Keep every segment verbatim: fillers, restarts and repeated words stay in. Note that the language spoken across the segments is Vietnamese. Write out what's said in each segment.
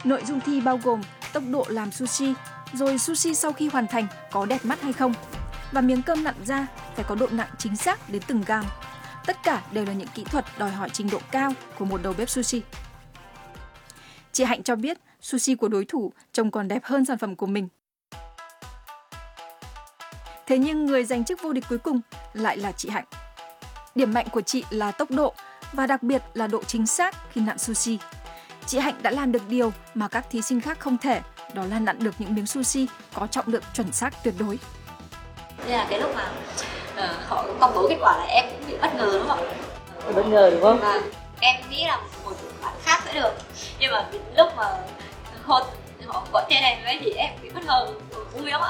Nội dung thi bao gồm tốc độ làm sushi, rồi sushi sau khi hoàn thành có đẹp mắt hay không, và miếng cơm nặn ra phải có độ nặng chính xác đến từng gam. Tất cả đều là những kỹ thuật đòi hỏi trình độ cao của một đầu bếp sushi. Chị Hạnh cho biết sushi của đối thủ trông còn đẹp hơn sản phẩm của mình. Thế nhưng người giành chức vô địch cuối cùng lại là chị Hạnh. Điểm mạnh của chị là tốc độ và đặc biệt là độ chính xác khi nặn sushi. Chị Hạnh đã làm được điều mà các thí sinh khác không thể, đó là nặn được những miếng sushi có trọng lượng chuẩn xác tuyệt đối. Nên là cái lúc mà uh, họ công bố kết quả là em cũng bị bất ngờ đúng không ạ? Bất ngờ đúng không? Và em nghĩ là một bạn khác sẽ được. Nhưng mà lúc mà họ, họ gọi tên em ấy thì em bị bất ngờ, vui lắm ạ.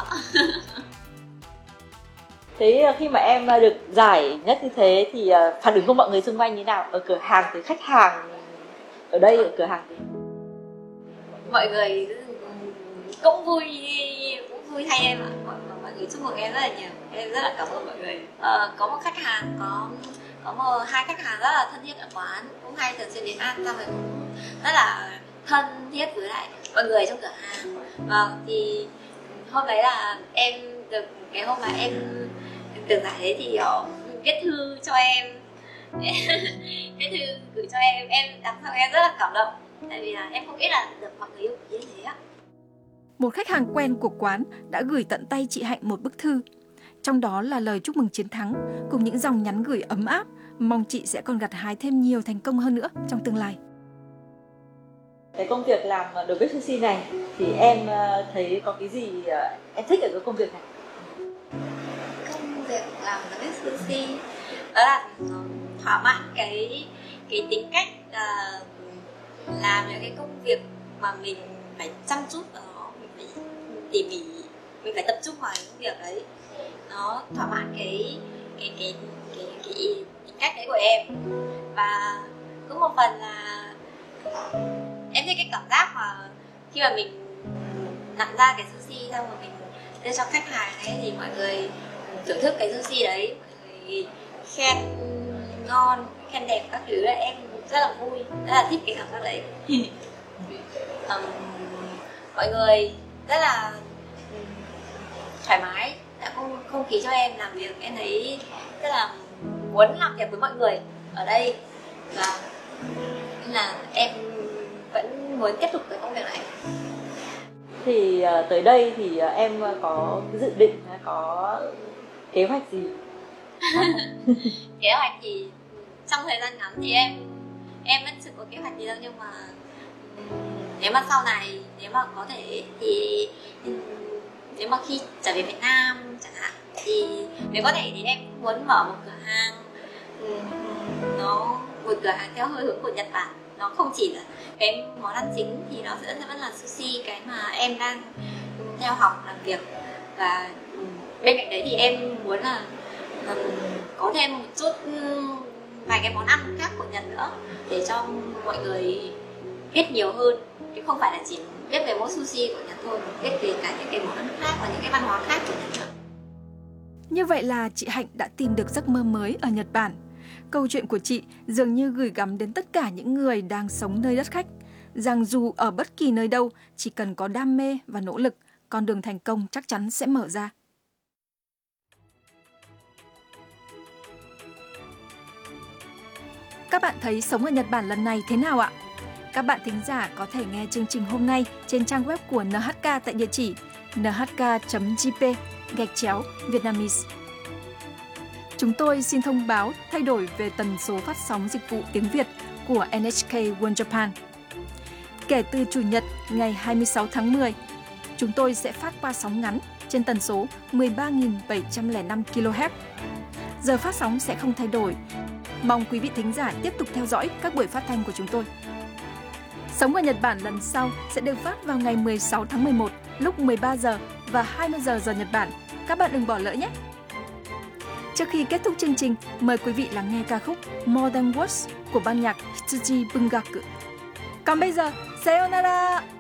Thế khi mà em được giải nhất như thế thì phản ứng của mọi người xung quanh như nào? Ở cửa hàng thì khách hàng ở đây ở cửa hàng thì mọi người cũng vui cũng vui thay em ạ. Mọi, mọi người chúc mừng em rất là nhiều. Em rất là cảm ơn mọi người. Ờ, có một khách hàng có có một hai khách hàng rất là thân thiết ở quán, cũng hay thường xuyên đến ăn, xong rồi cũng rất là thân thiết với lại mọi người trong cửa hàng. Vâng, thì hôm đấy là em được cái hôm mà em được giải đấy thì họ viết thư cho em, viết thư gửi cho em, em đọc xong em rất là cảm động, tại vì là em không biết là được mọi người yêu quý như thế á. Một khách hàng quen của quán đã gửi tận tay chị Hạnh một bức thư, trong đó là lời chúc mừng chiến thắng cùng những dòng nhắn gửi ấm áp, mong chị sẽ còn gặt hái thêm nhiều thành công hơn nữa trong tương lai. Cái công việc làm đầu bếp sushi này thì em thấy có cái gì em thích ở cái công việc này? Công việc làm đầu bếp sushi đó là thỏa mãn cái cái tính cách uh, làm những cái công việc mà mình phải chăm chút vào nó, mình phải tỉ mỉ, mình phải tập trung vào những công việc đấy, nó thỏa mãn cái cái cái cái, cái, cái tính cách đấy của em. Và cũng một phần là em thích cái cảm giác mà khi mà mình nặn ra cái sushi xong rồi mình đưa cho khách hàng ấy thì mọi người thưởng thức cái sushi đấy, mọi người khen ngon, khen đẹp các thứ, là em rất là vui, rất là thích cái cảm giác đấy. um, mọi người rất là thoải mái, đã không không khí cho em làm việc, em thấy rất là muốn làm việc với mọi người ở đây, và nên là em vẫn muốn tiếp tục cái công việc này. Thì uh, tới đây thì uh, em có dự định hay có kế hoạch gì? Kế hoạch thì trong thời gian ngắn thì em em vẫn chưa có kế hoạch gì đâu, nhưng mà nếu mà sau này nếu mà có thể thì nếu mà khi trở về Việt Nam chẳng hạn thì nếu có thể thì em muốn mở một cửa hàng, nó một cửa hàng theo hơi hướng của Nhật Bản, nó không chỉ là cái món ăn chính thì nó sẽ vẫn là sushi, cái mà em đang theo học làm việc. Và bên cạnh đấy thì em muốn là um, có thêm một chút um, vài cái món ăn khác của Nhật nữa để cho mọi người biết nhiều hơn, chứ không phải là chỉ biết về món sushi của Nhật thôi, biết về cả những cái món ăn khác và những cái văn hóa khác của Nhật nữa. Như vậy là chị Hạnh đã tìm được giấc mơ mới ở Nhật Bản. Câu chuyện của chị dường như gửi gắm đến tất cả những người đang sống nơi đất khách, rằng dù ở bất kỳ nơi đâu, chỉ cần có đam mê và nỗ lực, con đường thành công chắc chắn sẽ mở ra. Các bạn thấy Sống ở Nhật Bản lần này thế nào ạ? Các bạn thính giả có thể nghe chương trình hôm nay trên trang web của en hát ca tại địa chỉ en hát ca chấm giê pê gạch chéo Vietnamese. Chúng tôi xin thông báo thay đổi về tần số phát sóng dịch vụ tiếng Việt của en hát ca World Japan. Kể từ Chủ nhật ngày hai mươi sáu tháng mười, chúng tôi sẽ phát qua sóng ngắn trên tần số mười ba nghìn bảy trăm lẻ năm ki lô héc. Giờ phát sóng sẽ không thay đổi. Mong quý vị thính giả tiếp tục theo dõi các buổi phát thanh của chúng tôi. Sống ở Nhật Bản lần sau sẽ được phát vào ngày mười sáu tháng mười một lúc mười ba giờ và hai mươi giờ giờ Nhật Bản. Các bạn đừng bỏ lỡ nhé! Trước khi kết thúc chương trình, mời quý vị lắng nghe ca khúc More Than Words của ban nhạc Hitsuji Bungaku. Còn bây giờ, sayonara!